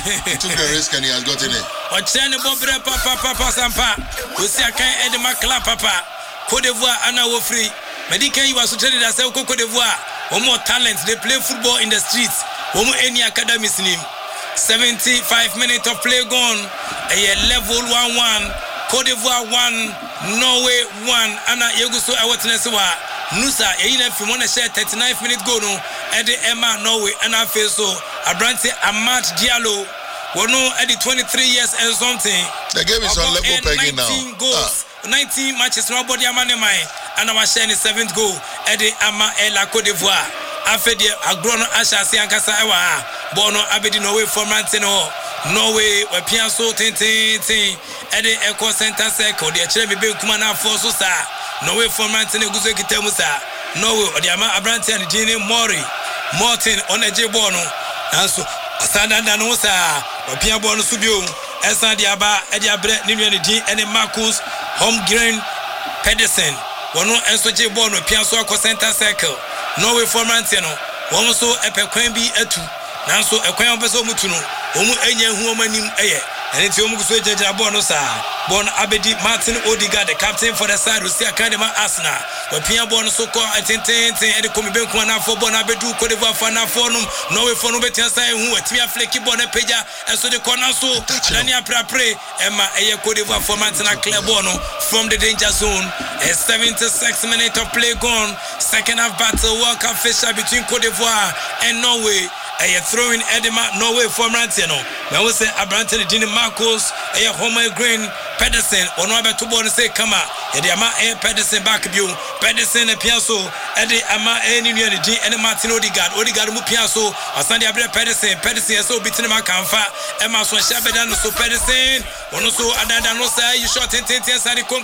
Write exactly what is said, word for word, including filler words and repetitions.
He took the risk and he has gotten it. Ochene Bobre Papa Papa Sampa. We see a kind Edema Kla Papa. Cote d'Ivoire Anna Wofri. Medican you are so telling us Cote d'Ivoire. One more talent. They play football in the streets. One more any academy's name. seventy-five minutes of play gone. A level one one. Cote d'Ivoire one. Norway one. Anna Yeguso Awatneswa. Nusa, Aina Fimona share thirty-nine minutes go no. Eddie Emma Norway and I feel so. Abrante Amat Diallo. We know at the twenty-three years and something. The game is on level pegging now. nineteen goals, ah. nineteen matches. Nobody amane mai. And our share the seventh goal. Eddie Ama Ela Cote d'Ivoire. After the Agrono Asha Siankasa Ewa. Bono Abedi Norway for Mantino. Norway, we pianso tin tin tin. Eddie Echo Center Circle. The Chevy Bill Kumana Force Star. Norway for Mantino Guzo Kitemusa. Norway, or the Ama Abrante and Gene Mori. Martin on a J-Bono. And so, Asanda Danosa, or Pia Bono Subio, Esa Diaba, Edia Brett, Nimian G, and Marcus, Holmgren, Pedersen. One no Enso J-Bono, Piaso Center Circle. Norway for Mantino. One so a Pequembi etu. Nanso a Quampeso Mutuno. Omu Enya Humanim Aye. And it's Yomuso Jabonosa. Bon Abedi Martin Odiga, the captain for the side who see Academy Asna. But Pia Bon Soko at ten ten and the Comibequana for Bon Abedu, Codiva Fana Fonum, Norway for Nobetia who at Tia Flecky Bonapeja, and so the Conaso, Dania Prapre, Emma Aya Codiva for Martina Clebono from the danger zone. A seventy-six minutes of play gone. Second half battle, World Cup Fisher between Cote d'Ivoire and Norway. A throwing Edema, Norway for Mantino. Now we say Abrante Dini Marcos, a Homer Green, Pedersen, or no other two born say, come out. Ediama and Pedersen back view, Pedersen and Piasso, Eddie Ama and Union G and Martin Odigard, Odigard Mupiasso, or Sandy Abre Pedersen, Pedersen, so beating my canfa, Emma so Shabedan, so Pedersen, or no so Adanosa, you shot ten ten ten